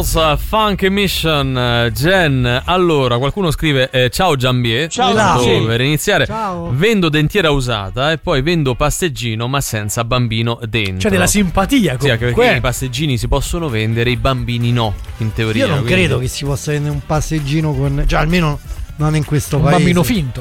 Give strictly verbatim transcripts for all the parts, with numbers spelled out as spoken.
Girls Funk Mission Gen. Allora, qualcuno scrive eh, ciao Giambie. Ciao. Tanto, Sì. per iniziare, Ciao. vendo dentiera usata e poi vendo passeggino ma senza bambino dentro. Cioè della simpatia Sì, anche comunque. perché i passeggini si possono vendere, i bambini no, in teoria. Io non quindi... credo che si possa vendere un passeggino con, cioè almeno non in questo Un paese. bambino finto.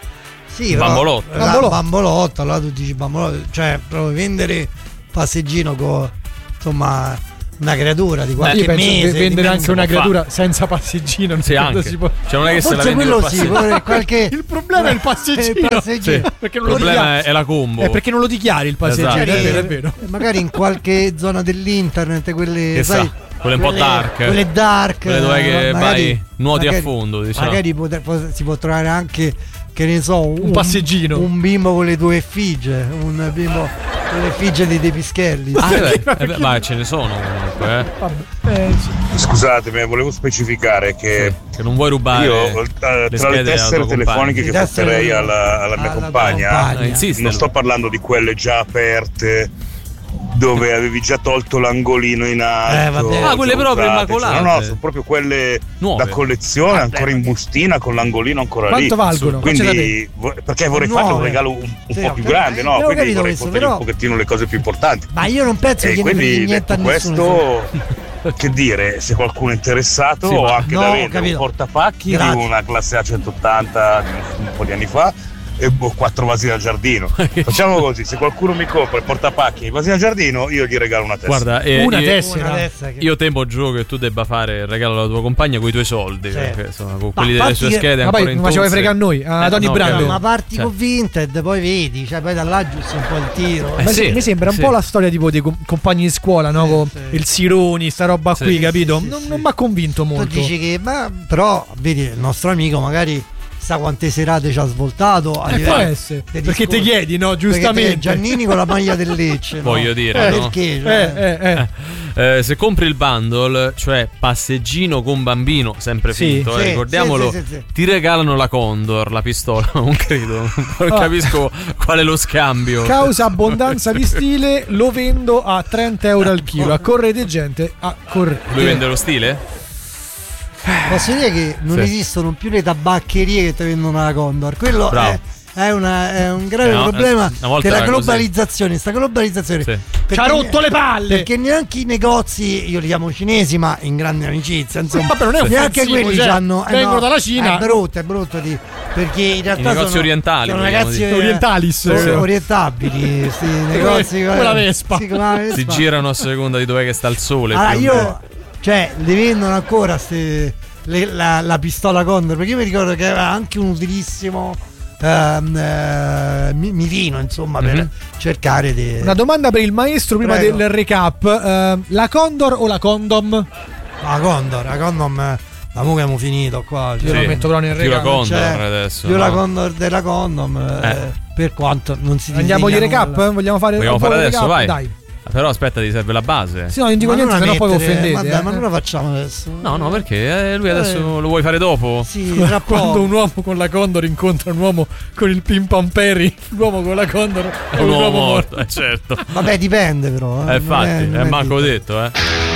Sì, però- Bambolotto. La- Bambolotto. bambolotto, allora tu dici bambolotto, cioè proprio vendere passeggino con insomma una creatura di qualche Io penso mese che vendere di anche una può creatura senza passeggino non Sì, credo anche. si può. Cioè non è che se la forse vendi quello col sì, passeggino. poi qualche Il problema è il passeggino. il passeggino. Sì. Perché Il non lo problema dichiari. è la combo. È perché non lo dichiari il passeggino, Esatto. è vero, è vero. Eh, magari in qualche zona dell'internet, quelle Che sai, sa, quelle un po' dark. quelle dark, Quelle dove che magari- vai nuoti magari- a fondo, diciamo. Magari potre- po- si può trovare anche, che ne so, un, passeggino. un bimbo con le tue effigie, un bimbo con le effigie dei, dei pischelli. Ah, Sì. beh, eh, beh, ma ce ne sono comunque, eh. Vabbè, eh, sì. Scusatemi, volevo specificare che Che non vuoi rubare io eh, le tra le schede alla tessere tua telefoniche compagna. che porterei alla, alla mia alla compagna, compagna. Ah, insiste non lui. sto parlando di quelle già aperte dove avevi già tolto l'angolino in alto. vabbè. Ah, quelle già proprio usate, immacolate. cioè, no, no, sono proprio quelle Nuove. da collezione, Vabbè, ancora in vabbè. bustina con l'angolino ancora Quanto lì. valgono? Faccia Quindi vo- perché vorrei Nuove. fare un regalo un, un Sì, po' ho più capito. grande, no? Io ho Quindi capito vorrei questo, portare però- un pochettino le cose più importanti. Ma io non penso E che ne quindi frega niente a detto nessuno. questo, che dire, se qualcuno è interessato Sì, ho ma- anche no, da ho vendere un capito. portapacchi Grazie. di una classe A centottanta di un po' di anni fa e boh, quattro vasi da giardino. Facciamo così, se qualcuno mi compra il portapacchi e i vasi da giardino, io gli regalo una testa. Guarda, eh, Una io, tessera. Una testa che- io temo, Gio, che tu debba fare il regalo alla tua compagna con i tuoi soldi. Sì. Perché insomma, con Ma quelli delle parti sue che- schede Ma ancora poi in non faceva tozze. fregare a noi, a Eh, Tony no, Brando. chiaro. ma parti Cioè. con Vinted, poi vedi, cioè poi da là giusto un po' il tiro. Eh, Ma sì, sì, mi sembra un sì. po' la storia tipo dei com- compagni di scuola, no? Sì, Con sì. il Sironi, sta roba Sì, qui, sì, capito? sì, non sì. non mi ha convinto Tu molto. dici che, ma però vedi il nostro amico magari sa quante serate ci ha svoltato a Eh, livello può essere. di Perché discorsi. ti chiedi, no? Perché Giustamente. te- Giannini con la maglia del Lecce, no? Voglio dire, Eh, no? perché? Cioè, Eh, eh, eh. Eh, se compri il bundle, cioè passeggino con bambino, sempre Sì, finto, eh, sì, ricordiamolo, sì, sì, sì, sì. ti regalano la Condor, la pistola, non credo, non Ah. capisco qual è lo scambio. Causa abbondanza di stile, lo vendo a trenta euro al chilo. Accorrete gente, accorrete. Lui vende lo stile? Posso dire che non Sì. esistono più le tabaccherie che ti vendono la Condor. Quello Bravo. è, è, una- è un grave Eh, no, problema una volta della era così. globalizzazione. Sta globalizzazione Sì. perché Ci ha rotto ne- le palle. Perché neanche i negozi, io li chiamo cinesi, ma in grande amicizia, insomma. Vabbè, non è neanche offensivo, quelli cioè, hanno eh, vengono no, dalla Cina. È brutto, è brutto di, perché in realtà negozi sono, orientali, sono vogliamo ragazzi dire. eh, Orientalis. sono Sì. orientabili, sti negozi come la Vespa. sì, come la Vespa. Si girano a seconda di dov'è che sta il sole. Allora più o meno. io, cioè, le vendono ancora ste, le- la, la pistola Condor, perché io mi ricordo che aveva anche un utilissimo ehm, eh, mi- mirino, insomma, per Mhm. cercare di... Una domanda per il maestro prima Prego. del recap. Eh, la Condor o la Condom? La Condor, la Condom, eh, ma mo che abbiamo finito qua. Io cioè, lo metto però nel più la recap. Condor cioè, adesso. più no? la Condor della Condom, eh, Eh. per quanto non si Andiamo di disegna recap? nulla. Vogliamo fare Vogliamo un po' fare di adesso, recap? vai. Dai. Però aspetta, ti serve la base. Sì, no, non dico Ma niente, non la sennò poi vi mettere, offendete. ma dai, eh. ma non la facciamo adesso. No, no, perché eh, lui adesso Eh. lo vuoi fare dopo? Sì, tra Quando poco. un uomo con la Condor incontra un uomo con il Pim Pam Peri, l'uomo con la Condor È un uomo morto, eh, certo. Vabbè, dipende però. Eh, Eh, infatti, non è, non manco detto. detto, eh.